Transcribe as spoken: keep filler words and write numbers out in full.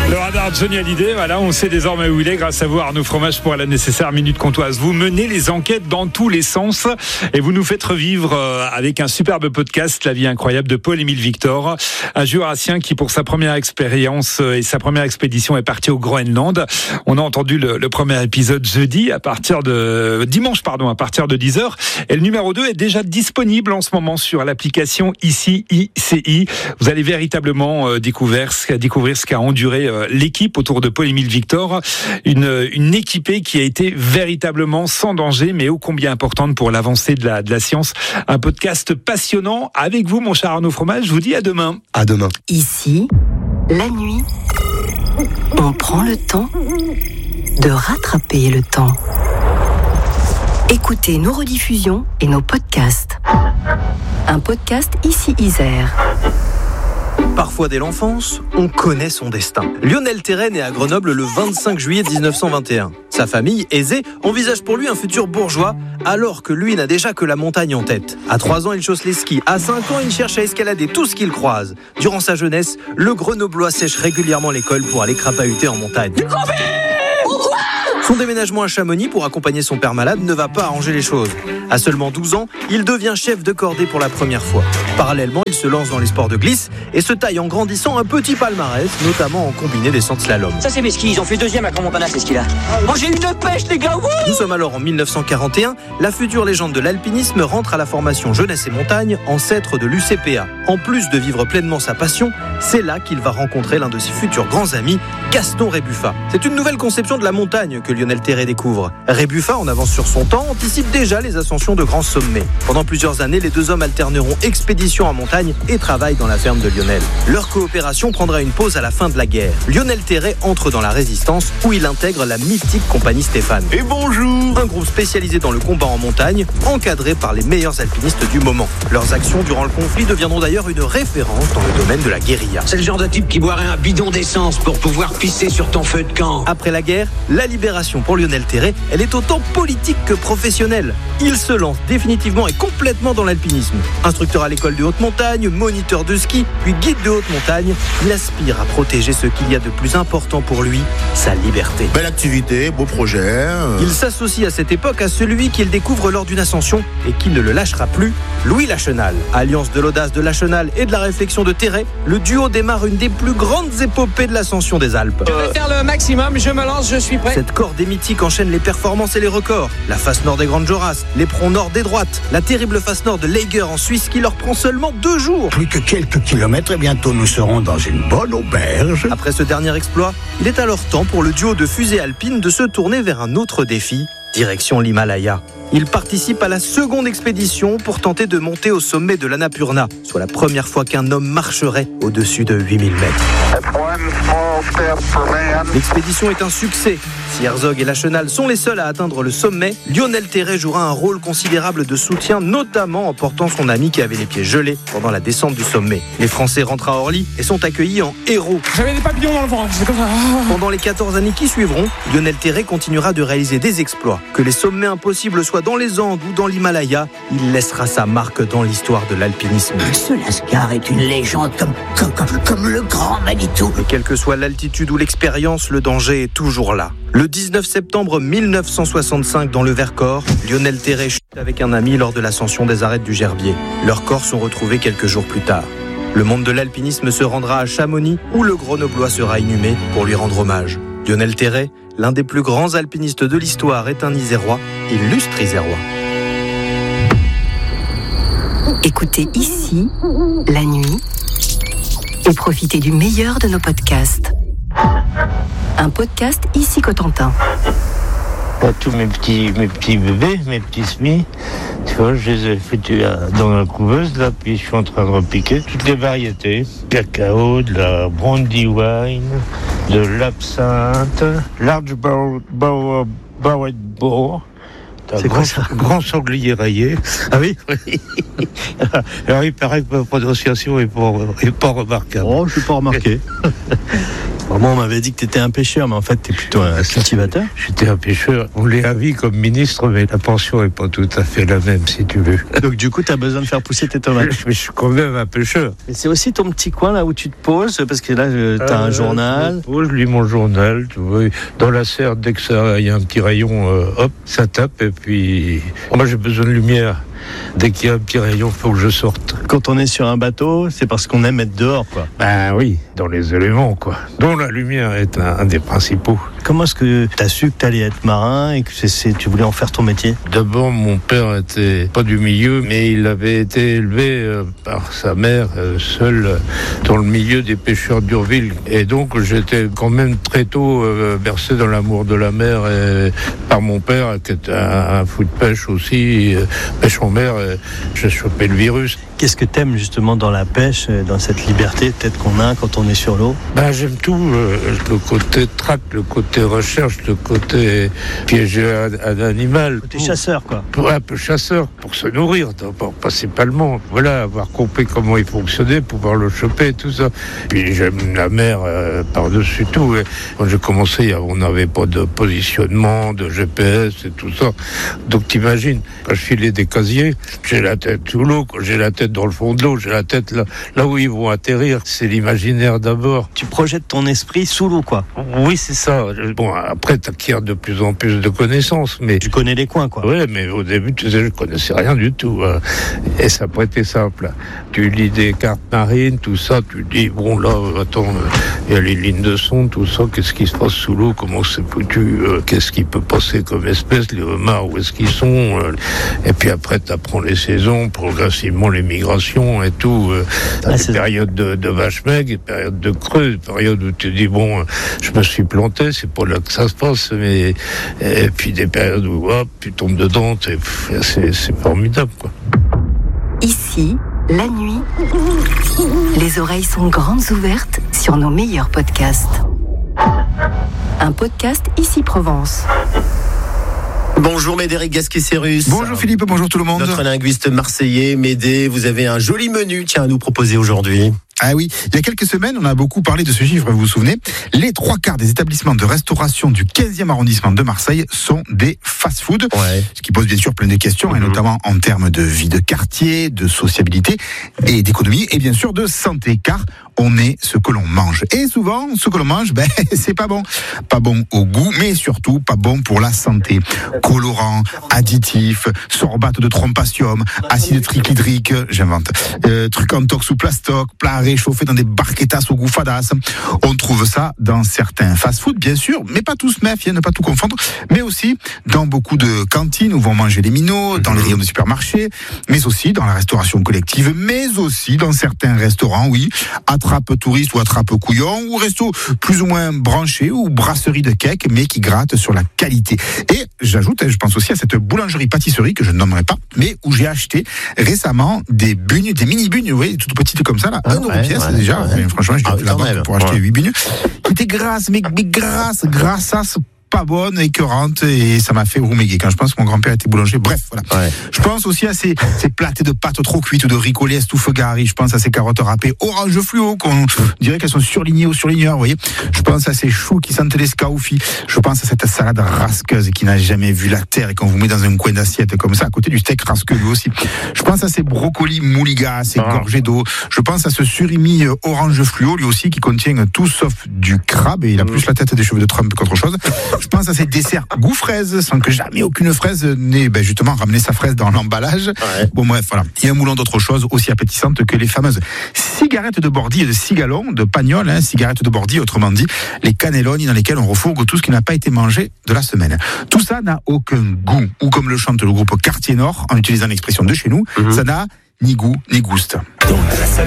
Le radar de Johnny Hallyday, voilà, on sait désormais où il est grâce à vous, Arnaud Fromage, pour la nécessaire Minute Comtoise. Vous menez les enquêtes dans tous les sens et vous nous faites revivre avec un superbe podcast La vie incroyable de Paul-Émile Victor, un jurassien qui pour sa première expérience et sa première expédition est parti au Groenland. On a entendu le, le premier épisode jeudi à partir de dimanche pardon à partir de dix heures et le numéro deux est déjà disponible en ce moment sur l'application Ici I C I. Vous allez véritablement découvrir ce, découvrir ce qu'a enduré l'équipe autour de Paul-Émile Victor, une, une équipée qui a été véritablement sans danger, mais ô combien importante pour l'avancée de la, de la science. Un podcast passionnant avec vous, mon cher Arnaud Fromage. Je vous dis à demain. À demain. Ici, la nuit, on prend le temps de rattraper le temps. Écoutez nos rediffusions et nos podcasts. Un podcast Ici Isère. Parfois dès l'enfance, on connaît son destin. Lionel Terray naît à Grenoble le vingt-cinq juillet dix-neuf cent vingt et un. Sa famille, aisée, envisage pour lui un futur bourgeois, alors que lui n'a déjà que la montagne en tête. À trois ans, il chausse les skis. À cinq ans, il cherche à escalader tout ce qu'il croise. Durant sa jeunesse, le Grenoblois sèche régulièrement l'école pour aller crapahuter en montagne. Son déménagement à Chamonix pour accompagner son père malade ne va pas arranger les choses. À seulement douze ans, il devient chef de cordée pour la première fois. Parallèlement, il se lance dans les sports de glisse et se taille en grandissant un petit palmarès, notamment en combiné descente slalom. Ça c'est mes skis, ils ont fait deuxième à Crans-Montana ces skis-là. Oh j'ai une pêche les gars, wouh. Nous sommes alors en dix-neuf cent quarante et un, la future légende de l'alpinisme rentre à la formation Jeunesse et Montagne, ancêtre de l'U C P A. En plus de vivre pleinement sa passion, c'est là qu'il va rencontrer l'un de ses futurs grands amis, Gaston Rébuffat. C'est une nouvelle conception de la montagne que Lionel Terray découvre. Rébuffat, en avance sur son temps, anticipe déjà les ascensions de grands sommets. Pendant plusieurs années, les deux hommes alterneront expédition en montagne et travail dans la ferme de Lionel. Leur coopération prendra une pause à la fin de la guerre. Lionel Terray entre dans la résistance où il intègre la mythique compagnie Stéphane. Et bonjour! Un groupe spécialisé dans le combat en montagne, encadré par les meilleurs alpinistes du moment. Leurs actions durant le conflit deviendront d'ailleurs une référence dans le domaine de la guérilla. C'est le genre de type qui boirait un bidon d'essence pour pouvoir pisser sur ton feu de camp. Après la guerre, la libération pour Lionel Terray, elle est autant politique que professionnelle. Il se lance définitivement et complètement dans l'alpinisme. Instructeur à l'école de haute montagne, moniteur de ski, puis guide de haute montagne, il aspire à protéger ce qu'il y a de plus important pour lui, sa liberté. Belle activité, beau projet. Euh... Il s'associe à cette époque à celui qu'il découvre lors d'une ascension et qui ne le lâchera plus, Louis Lachenal. Alliance de l'audace de Lachenal et de la réflexion de Terray, le duo démarre une des plus grandes épopées de l'ascension des Alpes. Je vais faire le maximum, je me lance, je suis prêt. Cette cordée mythique enchaîne les performances et les records. La face nord des Grandes Jorasses, l'éperon nord des Droites, la terrible face nord de Lager en Suisse qui leur prend seulement deux jours. Plus que quelques kilomètres et bientôt nous serons dans une bonne auberge. Après ce dernier exploit, il est alors temps pour le duo de fusées alpines de se tourner vers un autre défi, direction l'Himalaya. Il participe à la seconde expédition pour tenter de monter au sommet de l'Annapurna, soit la première fois qu'un homme marcherait au-dessus de huit mille mètres. L'expédition est un succès. Si Herzog et Lachenal sont les seuls à atteindre le sommet, Lionel Terray jouera un rôle considérable de soutien, notamment en portant son ami qui avait les pieds gelés pendant la descente du sommet. Les Français rentrent à Orly et sont accueillis en héros. J'avais des papillons dans le ventre, c'est comme ça. Pendant les quatorze années qui suivront, Lionel Terray continuera de réaliser des exploits. Que les sommets impossibles soient dans les Andes ou dans l'Himalaya, il laissera sa marque dans l'histoire de l'alpinisme. Ce Lascar est une légende comme, comme, comme, comme le grand Manitou. Mais quelle que soit l'altitude ou l'expérience, le danger est toujours là. Le dix-neuf septembre mille neuf cent soixante-cinq, dans le Vercors, Lionel Terray chute avec un ami lors de l'ascension des arêtes du Gerbier. Leurs corps sont retrouvés quelques jours plus tard. Le monde de l'alpinisme se rendra à Chamonix, où le Grenoblois sera inhumé pour lui rendre hommage. Lionel Terray, l'un des plus grands alpinistes de l'histoire, est un Isérois, illustre Isérois. Écoutez Ici, la nuit, et profitez du meilleur de nos podcasts. Un podcast Ici Cotentin. Là, tous mes petits, mes petits bébés, mes petits semis, tu vois, je les ai foutus dans la couveuse, là, puis je suis en train de repiquer toutes les variétés. Cacao, de la brandy wine, de l'absinthe, large barrel boar. C'est quoi ça ? Grand sanglier rayé. Ah oui ? Alors il paraît que ma prononciation est pas, est pas remarquable. Oh, je suis pas remarqué. Moi, on m'avait dit que tu étais un pêcheur, mais en fait, tu es plutôt un cultivateur. J'étais un pêcheur. On l'est à vie comme ministre, mais la pension n'est pas tout à fait la même, si tu veux. Donc, du coup, tu as besoin de faire pousser tes tomates. Mais je suis quand même un pêcheur. Et c'est aussi ton petit coin là où tu te poses, parce que là, tu as euh, un journal. Je, je lis mon journal, tu vois. Dans la serre, dès que ça, il y a un petit rayon, euh, hop, ça tape, et puis moi j'ai besoin de lumière. Dès qu'il y a un petit rayon, il faut que je sorte. Quand on est sur un bateau, c'est parce qu'on aime être dehors, quoi. Ben oui, dans les éléments, quoi. Dont la lumière est un, un des principaux. Comment est-ce que tu as su que tu allais être marin et que c'est, c'est, tu voulais en faire ton métier? D'abord, mon père était pas du milieu, mais il avait été élevé euh, par sa mère, euh, seul euh, dans le milieu des pêcheurs d'Urville. Et donc, j'étais quand même très tôt euh, bercé dans l'amour de la mer et, par mon père, qui était un, un fou de pêche aussi, euh, pêche en mer. Et j'ai chopé le virus. Qu'est-ce que t'aimes justement dans la pêche, dans cette liberté peut-être qu'on a quand on est sur l'eau? Ben, j'aime tout, euh, le côté traque, le côté recherche, le côté piéger un, un animal. Le côté chasseur, quoi. Pour, un peu chasseur, pour se nourrir d'abord, principalement. Voilà, avoir compris comment il fonctionnait, pouvoir le choper, tout ça. Puis j'aime la mer euh, par-dessus tout. Et quand j'ai commencé, on n'avait pas de positionnement, de G P S et tout ça. Donc t'imagines, quand je filais des casiers, j'ai la tête sous l'eau, quand j'ai la tête dans le fond de l'eau, j'ai la tête là, là où ils vont atterrir. C'est l'imaginaire d'abord. Tu projettes ton esprit sous l'eau, quoi. Oui, c'est ça. Bon, après, t'acquiers de plus en plus de connaissances, mais... Tu connais les coins, quoi. Oui, mais au début, tu sais, je connaissais rien du tout. Hein. Et ça n'a pas été simple. Tu lis des cartes marines, tout ça, tu dis, bon, là, attends, il y a les lignes de son, tout ça, qu'est-ce qui se passe sous l'eau, comment c'est foutu, euh, qu'est-ce qui peut passer comme espèce, les homards, où est-ce qu'ils sont, euh, et puis après, t'apprends les saisons, progressivement les migrations et tout. Euh, t'as ah, des périodes de, de vaches maigres, des périodes de creux, des périodes où tu dis, bon, je me suis planté, c'est pas là que ça se passe, mais et puis des périodes où hop, tu tombes dedans, c'est, c'est formidable, quoi. Ici, la nuit, les oreilles sont grandes ouvertes sur nos meilleurs podcasts. Un podcast Ici Provence. Bonjour Médéric Gasquet-Cérus. Bonjour Philippe, bonjour tout le monde. Notre linguiste marseillais, Médé, vous avez un joli menu tiens, à nous proposer aujourd'hui. Ah oui, il y a quelques semaines, on a beaucoup parlé de ce chiffre, vous vous souvenez. Les trois quarts des établissements de restauration du quinzième arrondissement de Marseille sont des fast-food. Ouais. Ce qui pose bien sûr plein de questions, mmh. et notamment en termes de vie de quartier, de sociabilité et d'économie, et bien sûr de santé, car on est ce que l'on mange. Et souvent, ce que l'on mange, ben, c'est pas bon. Pas bon au goût, mais surtout pas bon pour la santé. Colorants, additifs, sorbates de trompasium, acide triclydrique, j'invente, euh, trucs en tox ou plastoc, plats réchauffés dans des barquetas au goût fadasse. On trouve ça dans certains fast-food, bien sûr, mais pas tous, mais ne pas tout confondre, mais aussi dans beaucoup de cantines où vont manger les minots, dans les rayons de supermarchés, mais aussi dans la restauration collective, mais aussi dans certains restaurants, oui, attrape touriste ou attrape couillon, ou resto plus ou moins branché, ou brasserie de cake, mais qui gratte sur la qualité. Et j'ajoute, je pense aussi à cette boulangerie-pâtisserie que je ne nommerai pas, mais où j'ai acheté récemment des bugnes, des mini-bugnes, vous voyez, toutes petites comme ça, là, un euro pièce ouais, déjà, ouais. Mais franchement, j'ai ah, fait la banque pour acheter huit bugnes, qui étaient grasses, mais, mais grasses, grassasses, pas bonne, écœurante, et ça m'a fait rouméguer quand je pense que mon grand-père était boulanger. Bref, voilà. Ouais. Je pense aussi à ces, ces plâtés de pâtes trop cuites ou de ricolés estouffe gari. Je pense à ces carottes râpées orange fluo, qu'on dirait qu'elles sont surlignées ou surligneurs, vous voyez. Je pense à ces choux qui sentent les scaufis. Je pense à cette salade rasqueuse qui n'a jamais vu la terre et qu'on vous met dans un coin d'assiette comme ça, à côté du steak rasqueux lui aussi. Je pense à ces brocolis mouligas, ces ah. gorgées d'eau. Je pense à ce surimi orange fluo, lui aussi, qui contient tout sauf du crabe, et il a plus la tête des cheveux de Trump qu'autre chose. Je pense à ces desserts goût fraise, sans que jamais aucune fraise n'ait ben justement ramené sa fraise dans l'emballage. Ouais. Bon bref, voilà. Il y a un moulin d'autres choses aussi appétissantes que les fameuses cigarettes de Bordy et de cigalon, de Pagnol, hein, cigarettes de Bordy, autrement dit, les cannelloni dans lesquels on refourgue tout ce qui n'a pas été mangé de la semaine. Tout ça n'a aucun goût, ou comme le chante le groupe Quartier Nord, en utilisant l'expression de chez nous, mm-hmm. ça n'a ni goût ni gouste. Toute la semaine.